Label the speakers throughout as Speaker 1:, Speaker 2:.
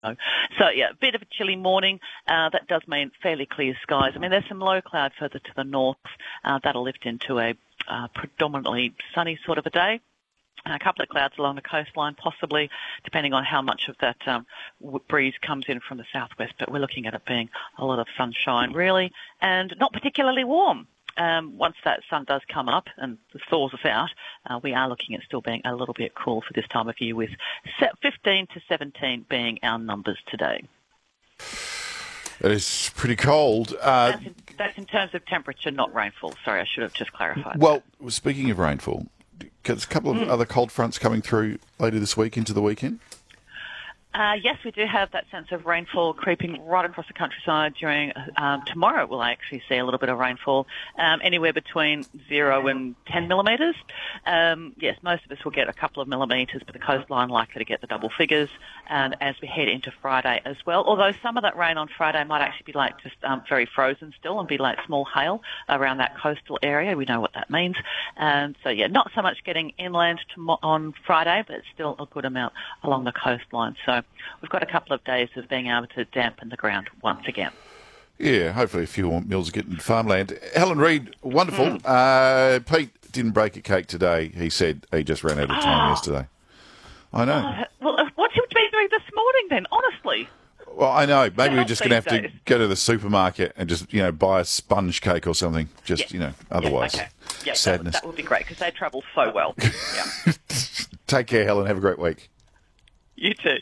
Speaker 1: So, yeah, a bit of a chilly morning. That does mean fairly clear skies. I mean, there's some low cloud further to the north. That'll lift into a predominantly sunny sort of a day. A couple of clouds along the coastline, possibly, depending on how much of that breeze comes in from the southwest. But we're looking at it being a lot of sunshine, really, and not particularly warm. Once that sun does come up and the thaws us out, we are looking at still being a little bit cool for this time of year, with 15 to 17 being our numbers today.
Speaker 2: That is pretty cold.
Speaker 1: That's in terms of temperature, not rainfall. Sorry, I should have just clarified.
Speaker 2: Well, speaking of rainfall, there's a couple of other cold fronts coming through later this week into the weekend.
Speaker 1: Yes, we do have that sense of rainfall creeping right across the countryside during tomorrow. We'll actually see a little bit of rainfall, anywhere between 0 and 10 millimetres. Yes, most of us will get a couple of millimetres, but the coastline likely to get the double figures as we head into Friday as well. Although some of that rain on Friday might actually be like just very frozen still and be like small hail around that coastal area. We know what that means. So, yeah, not so much getting inland on Friday, but still a good amount along the coastline. So we've got a couple of days of being able to dampen the ground once again.
Speaker 2: Yeah, hopefully a few more mills get into farmland. Helen Reid, wonderful. Pete didn't break a cake today. He said he just ran out of time yesterday. I know.
Speaker 1: Well, what's he been doing this morning then, honestly?
Speaker 2: Well, I know. Maybe we're just going to have to go to the supermarket and just, buy a sponge cake or something. Just, otherwise.
Speaker 1: Okay. Yep,
Speaker 2: sadness.
Speaker 1: That would be great because they travel so well. Yeah.
Speaker 2: Take care, Helen. Have a great week.
Speaker 1: You too.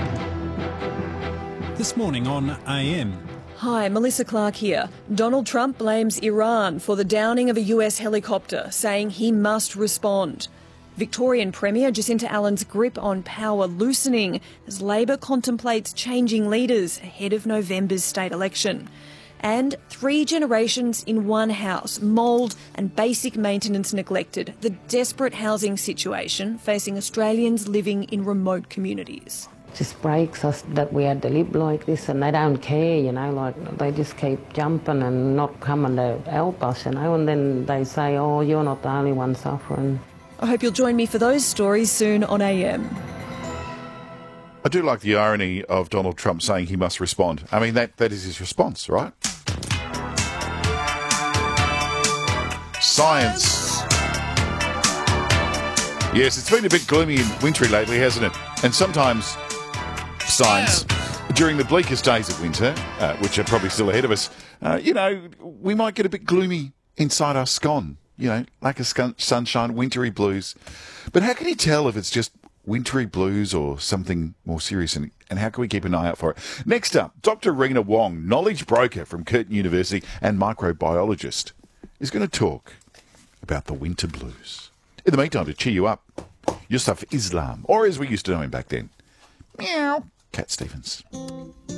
Speaker 3: This morning on AM.
Speaker 4: Hi, Melissa Clark here. Donald Trump blames Iran for the downing of a US helicopter, saying he must respond. Victorian Premier Jacinta Allen's grip on power loosening as Labor contemplates changing leaders ahead of November's state election. And 3 generations in one house, mould and basic maintenance neglected. The desperate housing situation facing Australians living in remote communities.
Speaker 5: Just breaks us that we had to live like this, and they don't care, like they just keep jumping and not coming to help us, and then they say, oh, you're not the only one suffering.
Speaker 4: I hope you'll join me for those stories soon on AM.
Speaker 2: I do like the irony of Donald Trump saying he must respond. I mean, that is his response, right? Science. Yes, it's been a bit gloomy and wintry lately, hasn't it? And sometimes science, during the bleakest days of winter, which are probably still ahead of us, we might get a bit gloomy inside our scone. Lack of sunshine, wintry blues. But how can you tell if it's just wintry blues or something more serious? And how can we keep an eye out for it? Next up, Dr. Rena Wong, knowledge broker from Curtin University and microbiologist, is going to talk about the winter blues. In the meantime, to cheer you up, Yusuf Islam, or as we used to know him back then, Meow, Cat Stevens.